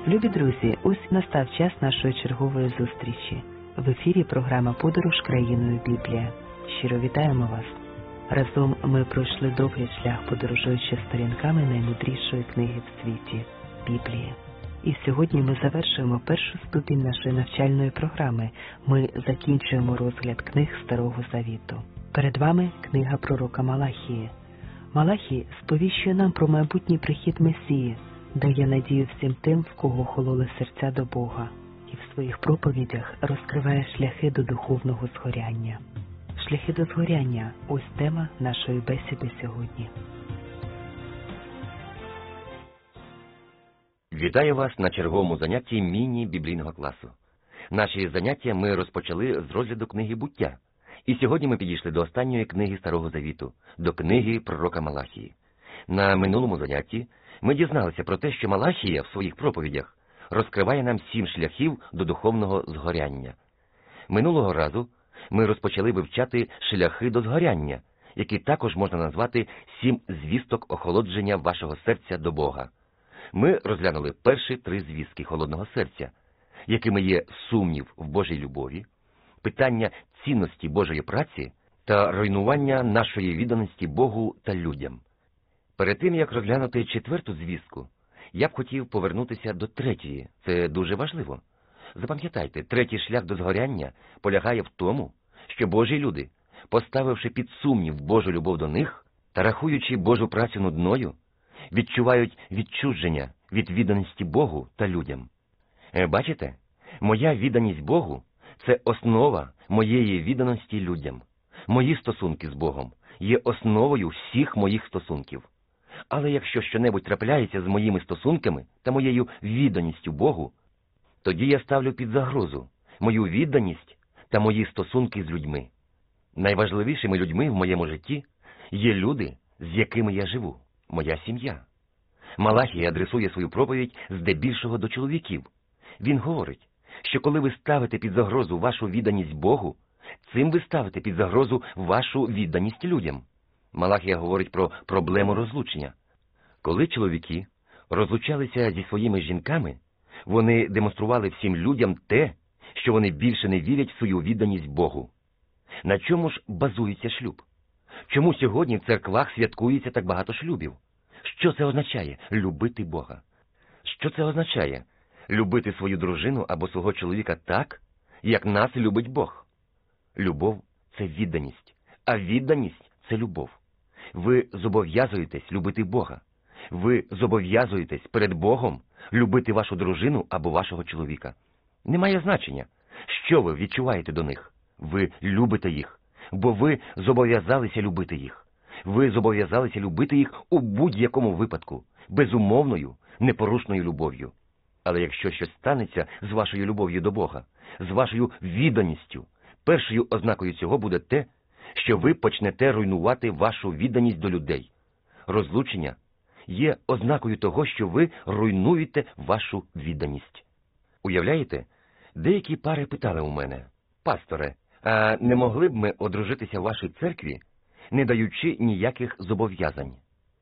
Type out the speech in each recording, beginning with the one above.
Любі друзі, ось настав час нашої чергової зустрічі. В ефірі програма «Подорож країною Біблія». Щиро вітаємо вас. Разом ми пройшли довгий шлях, подорожуючи сторінками наймудрішої книги в світі – Біблії. І сьогодні ми завершуємо першу ступінь нашої навчальної програми. Ми закінчуємо розгляд книг Старого Завіту. Перед вами книга пророка Малахії. Малахій сповіщує нам про майбутній прихід Месії, дає надію всім тим, в кого хололи серця до Бога, і в своїх проповідях розкриває шляхи до духовного згоряння. Шляхи до згоряння – ось тема нашої бесіди сьогодні. Вітаю вас на черговому занятті міні-біблійного класу. Наші заняття ми розпочали з розгляду книги «Буття». І сьогодні ми підійшли до останньої книги Старого Завіту, до книги пророка Малахії. На минулому занятті ми дізналися про те, що Малахія в своїх проповідях розкриває нам 7 шляхів до духовного згоряння. Минулого разу ми розпочали вивчати шляхи до згоряння, які також можна назвати 7 звісток охолодження вашого серця до Бога. Ми розглянули перші 3 звістки холодного серця, якими є сумнів в Божій любові, питання цінності Божої праці та руйнування нашої відданості Богу та людям. Перед тим, як розглянути 4-ту звістку, я б хотів повернутися до 3-ї. Це дуже важливо. Запам'ятайте, 3-й шлях до згоряння полягає в тому, що Божі люди, поставивши під сумнів Божу любов до них та рахуючи Божу працю нудною, відчувають відчуження від відданості Богу та людям. Бачите, моя відданість Богу – це основа моєї відданості людям. Мої стосунки з Богом є основою всіх моїх стосунків. Але якщо щонебудь трапляється з моїми стосунками та моєю відданістю Богу, тоді я ставлю під загрозу мою відданість та мої стосунки з людьми. Найважливішими людьми в моєму житті є люди, з якими я живу, моя сім'я. Малахій адресує свою проповідь здебільшого до чоловіків. Він говорить, що коли ви ставите під загрозу вашу відданість Богу, цим ви ставите під загрозу вашу відданість людям. Малахія говорить про проблему розлучення. Коли чоловіки розлучалися зі своїми жінками, вони демонстрували всім людям те, що вони більше не вірять в свою відданість Богу. На чому ж базується шлюб? Чому сьогодні в церквах святкується так багато шлюбів? Що це означає – любити Бога? Що це означає – любити свою дружину або свого чоловіка так, як нас любить Бог? Любов – це відданість, а відданість – це любов. Ви зобов'язуєтесь любити Бога. Ви зобов'язуєтесь перед Богом любити вашу дружину або вашого чоловіка. Немає значення, що ви відчуваєте до них. Ви любите їх, бо ви зобов'язалися любити їх. Ви зобов'язалися любити їх у будь-якому випадку, безумовною, непорушною любов'ю. Але якщо щось станеться з вашою любов'ю до Бога, з вашою відданістю, першою ознакою цього буде те, що ви почнете руйнувати вашу відданість до людей. Розлучення є ознакою того, що ви руйнуєте вашу відданість. Уявляєте, деякі пари питали у мене: «Пасторе, а не могли б ми одружитися в вашій церкві, не даючи ніяких зобов'язань?»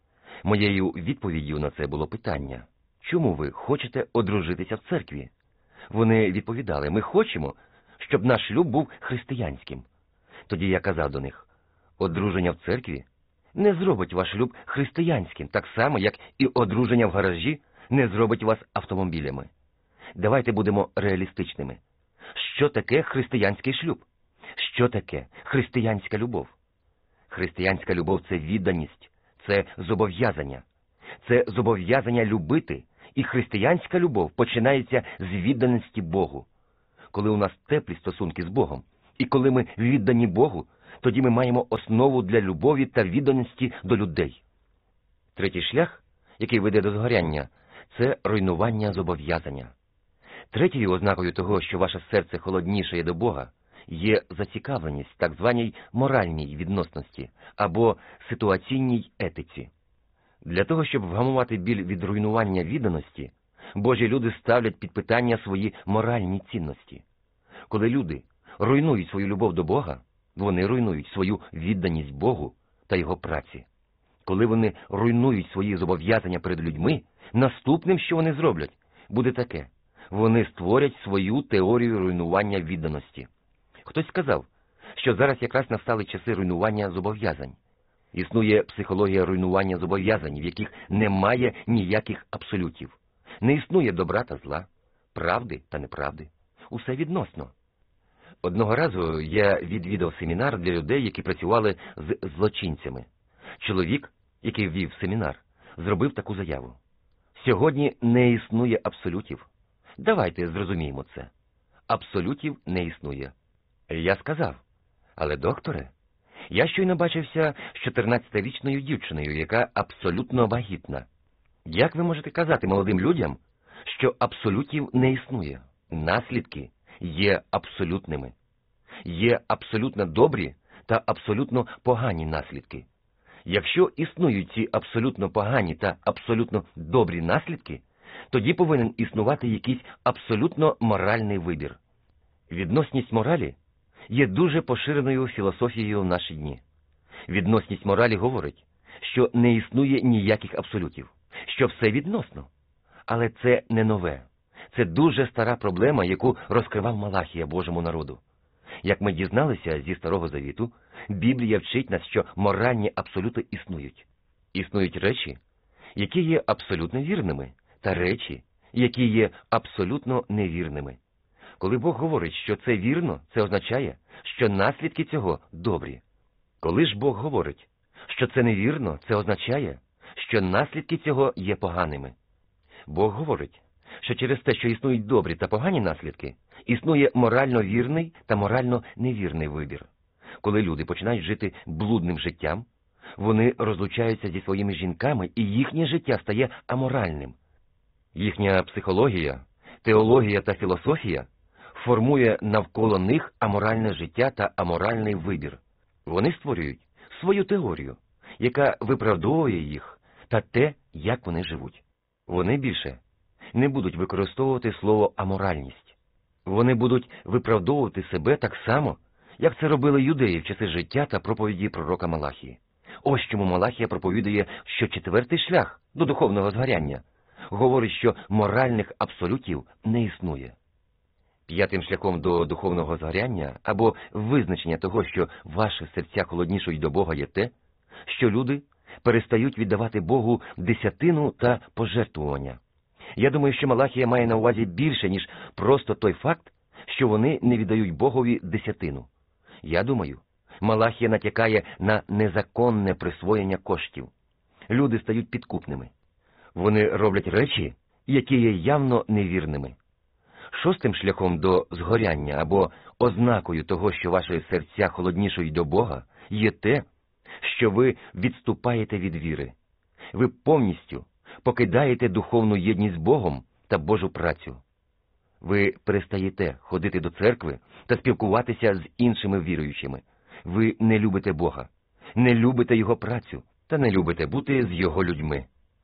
Моєю відповіддю на це було питання: «Чому ви хочете одружитися в церкві?» Вони відповідали: «Ми хочемо, щоб наш шлюб був християнським». Тоді я казав до них: «Одруження в церкві не зробить ваш шлюб християнським, так само, як і одруження в гаражі не зробить вас автомобілями. Давайте будемо реалістичними. Що таке християнський шлюб? Що таке християнська любов? Християнська любов – це відданість, це зобов'язання. Це зобов'язання любити, і християнська любов починається з відданості Богу. Коли у нас теплі стосунки з Богом, і коли ми віддані Богу, тоді ми маємо основу для любові та відданості до людей. 3-й шлях, який веде до згоряння, це руйнування зобов'язання. 3-ю ознакою того, що ваше серце холоднішає до Бога, є зацікавленість в так званій моральній відносності або ситуаційній етиці. Для того, щоб вгамувати біль від руйнування відданості, Божі люди ставлять під питання свої моральні цінності. Коли люди руйнують свою любов до Бога, вони руйнують свою відданість Богу та Його праці. Коли вони руйнують свої зобов'язання перед людьми, наступним, що вони зроблять, буде таке. Вони створять свою теорію руйнування відданості. Хтось сказав, що зараз якраз настали часи руйнування зобов'язань. Існує психологія руйнування зобов'язань, в яких немає ніяких абсолютів. Не існує добра та зла, правди та неправди. Усе відносно. Одного разу я відвідав семінар для людей, які працювали з злочинцями. Чоловік, який вів семінар, зробив таку заяву. Сьогодні не існує абсолютів. Давайте зрозуміємо це. Абсолютів не існує. Я сказав, але докторе, я щойно бачився з 14-річною дівчиною, яка абсолютно вагітна. Як ви можете казати молодим людям, що абсолютів не існує? Наслідки є абсолютними. Є абсолютно добрі та абсолютно погані наслідки. Якщо існують ці абсолютно погані та абсолютно добрі наслідки, тоді повинен існувати якийсь абсолютно моральний вибір. Відносність моралі є дуже поширеною філософією в наші дні. Відносність моралі говорить, що не існує ніяких абсолютів, що все відносно. Але це не нове. Це дуже стара проблема, яку розкривав Малахія Божому народу. Як ми дізналися зі Старого Завіту, Біблія вчить нас, що моральні абсолюти існують. Існують речі, які є абсолютно вірними, та речі, які є абсолютно невірними. Коли Бог говорить, що це вірно, це означає, що наслідки цього добрі. Коли ж Бог говорить, що це невірно, це означає, що наслідки цього є поганими. Бог говорить, що через те, що існують добрі та погані наслідки, існує морально вірний та морально невірний вибір. Коли люди починають жити блудним життям, вони розлучаються зі своїми жінками, і їхнє життя стає аморальним. Їхня психологія, теологія та філософія формує навколо них аморальне життя та аморальний вибір. Вони створюють свою теорію, яка виправдовує їх та те, як вони живуть. Вони більше не будуть використовувати слово «аморальність». Вони будуть виправдовувати себе так само, як це робили юдеї в часи життя та проповіді пророка Малахії. Ось чому Малахія проповідує, що 4-й шлях до духовного згоряння говорить, що моральних абсолютів не існує. 5-м шляхом до духовного згоряння або визначення того, що ваші серця холоднішують до Бога, є те, що люди перестають віддавати Богу десятину та пожертвування. Я думаю, що Малахія має на увазі більше, ніж просто той факт, що вони не віддають Богові десятину. Я думаю, Малахія натякає на незаконне присвоєння коштів. Люди стають підкупними. Вони роблять речі, які є явно невірними. 6-м шляхом до згоряння або ознакою того, що ваші серця холоднішують до Бога, є те, що ви відступаєте від віри. Ви повністю покидаєте духовну єдність з Богом та Божу працю. Ви перестаєте ходити до церкви та спілкуватися з іншими віруючими. Ви не любите Бога, не любите Його працю та не любите бути з Його людьми.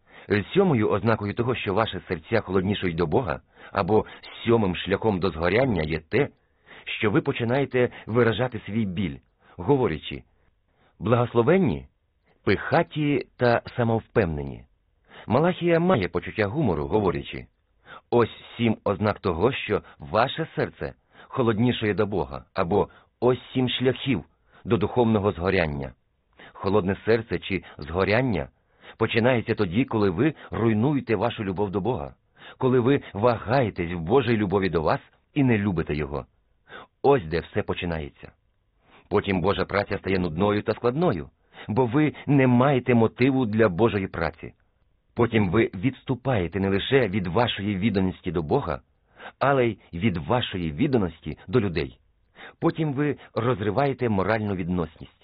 7-ю ознакою того, що ваші серця холоднішують до Бога, або 7-м шляхом до згоряння є те, що ви починаєте виражати свій біль, говорячи: благословенні, пихаті та самовпевнені. Малахія має почуття гумору, говорячи: ось 7 ознак того, що ваше серце холоднішує до Бога, або ось 7 шляхів до духовного згоряння. Холодне серце чи згоряння починається тоді, коли ви руйнуєте вашу любов до Бога, коли ви вагаєтесь в Божій любові до вас і не любите Його. Ось де все починається. Потім Божа праця стає нудною та складною, бо ви не маєте мотиву для Божої праці. Потім ви відступаєте не лише від вашої відданості до Бога, але й від вашої відданості до людей. Потім ви розриваєте моральну відносність.